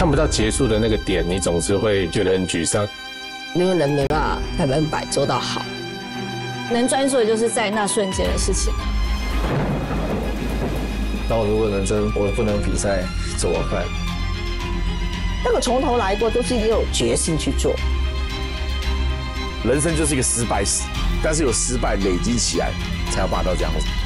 看不到结束的那个点，你总是会觉得很沮丧。 因为人没办法100%做到好， 能专注的就是在那瞬间的事情。 那我如果能真，我不能比赛怎么办？ 那个从头来过，都是有决心去做。 人生就是一个失败史，但是有失败累积起来，才有办法到这样子。